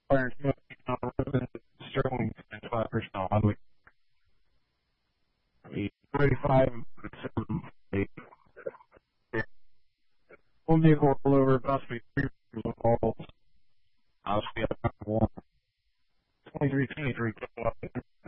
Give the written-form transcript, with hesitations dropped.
Fire smoke, Sterling 5% on the 35 one vehicle rollover, possibly 3 calls. Obviously, 1. 2323.